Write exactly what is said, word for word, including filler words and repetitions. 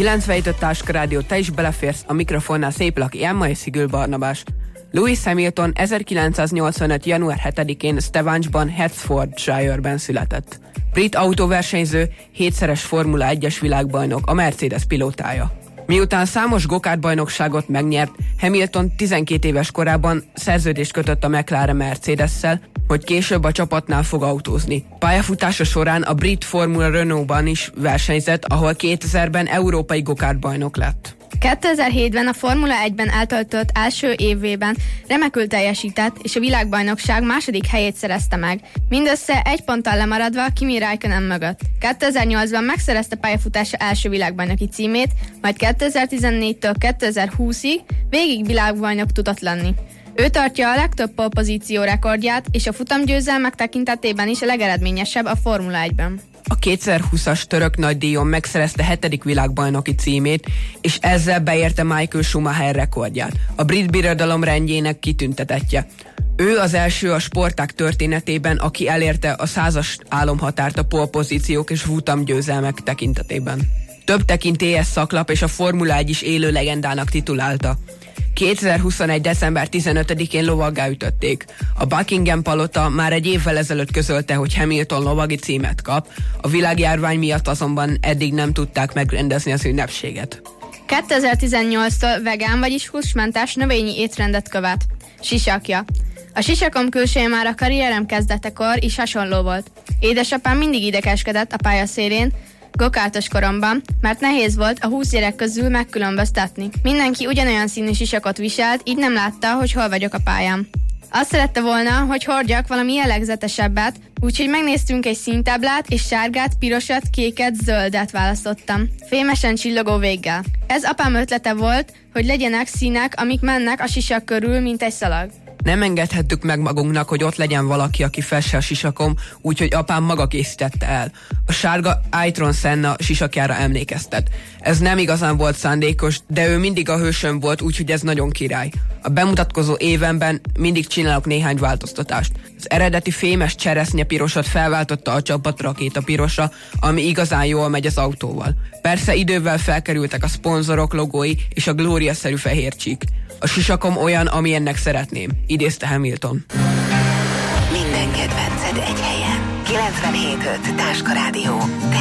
kilencvenhét öt Táska Rádió, te is beleférsz, a mikrofonnál Szép Laki Emma és Szigül Barnabás. Lewis Hamilton ezerkilencszáznyolcvanöt. január hetedikén Stavangsban, Hertfordshire-ben született. Brit autóversenyző, hétszeres Formula egyes világbajnok, a Mercedes pilótája. Miután számos gokártbajnokságot megnyert, Hamilton tizenkét éves korában szerződést kötött a McLaren Mercedes-szel, hogy később a csapatnál fog autózni. Pályafutása során a brit Formula Renault-ban is versenyzett, ahol kétezerben európai gokártbajnok lett. kétezer-hétben a Formula egyben eltöltött első évében remekül teljesített, és a világbajnokság második helyét szerezte meg, mindössze egy ponttal lemaradva Kimi Räikkönen mögött. kétezer-nyolcban megszerezte pályafutása első világbajnoki címét, majd kétezer-tizennégytől kétezer-húszig végig világbajnok tudott lenni. Ő tartja a legtöbb polpozíció rekordját, és a futamgyőzelmek tekintetében is a legeredményesebb a Formula egyben. A kétezer-húszas török nagydíjon megszerezte hetedik világbajnoki címét, és ezzel beérte Michael Schumacher rekordját, a brit birodalom rendjének kitüntetettje. Ő az első a sportág történetében, aki elérte a százas álomhatárt a polpozíciók és futamgyőzelmek tekintetében. Több tekintélyes szaklap és a Formula egy is élő legendának titulálta. kétezer-huszonegy. december tizenötödikén lovaggá ütötték. A Buckingham palota már egy évvel ezelőtt közölte, hogy Hamilton lovagi címet kap, a világjárvány miatt azonban eddig nem tudták megrendezni az ünnepséget. kétezer-tizennyolctól vegán, vagyis húsmentes növényi étrendet követ. Sisakja. A sisakom külsője már a karrierem kezdetekor is hasonló volt. Édesapám mindig idegeskedett a pályaszélén, gokártos koromban, mert nehéz volt a húsz gyerek közül megkülönböztetni. Mindenki ugyanolyan színű sisakot viselt, így nem látta, hogy hol vagyok a pályán. Azt szerette volna, hogy hordjak valami jellegzetesebbet, úgyhogy megnéztünk egy színtáblát, és sárgát, pirosat, kéket, zöldet választottam. Fémesen csillogó véggel. Ez apám ötlete volt, hogy legyenek színek, amik mennek a sisak körül, mint egy szalag. Nem engedhettük meg magunknak, hogy ott legyen valaki, aki fesse a sisakom, úgyhogy apám maga készítette el. A sárga Ayrton Senna sisakjára emlékeztet. Ez nem igazán volt szándékos, de ő mindig a hősöm volt, úgyhogy ez nagyon király. A bemutatkozó évemben mindig csinálok néhány változtatást. Az eredeti fémes cseresznye pirosat felváltotta a csapat rakéta pirosa, ami igazán jól megy az autóval. Persze idővel felkerültek a szponzorok logói és a glóriaszerű fehér csík. A sisakom olyan, amilyennek szeretném, idézte Hamilton. Minden kedvenced egy helyen. kilencvenhét öt Táska Rádió.